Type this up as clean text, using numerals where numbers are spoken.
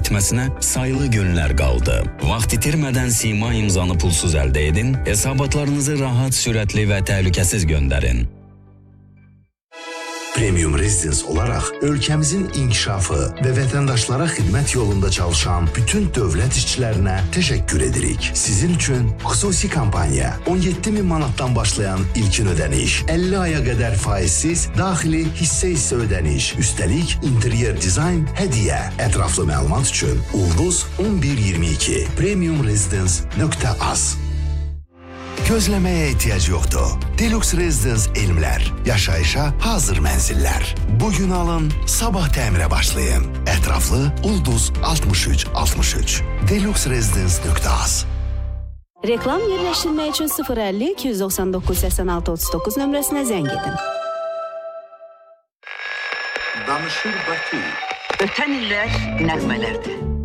bitməsinə sayılı günlər qaldı. Vaxt itirmədən Sima imzanı pulsuz əldə edin, hesabatlarınızı rahat, sürətli və təhlükəsiz göndərin. Premium Residence olaraq ölkəmizin inkişafı və vətəndaşlara xidmət yolunda çalışan bütün dövlət işçilərinə təşəkkür edirik. Sizin üçün xüsusi kampaniya 17.000 manatdan başlayan ilkin ödəniş, 50 aya qədər faizsiz daxili hissə ödəniş, üstəlik interyer dizayn hədiyyə. Ətraflı məlumat üçün Ulduz 1122 premiumresidence.az. Gözləməyə ehtiyac yoxdur. Deluxe Residence elmlər, yaşayışa hazır mənzillər. Bugün alın, sabah təmirə başlayın. Ətraflı Ulduz 6363. deluxeresidence.az. Reklam yerləşdirmək üçün 050 299 86 39 nömrəsinə zəng edin. Danışır Bakı. Ötən illər nəğmələrdir.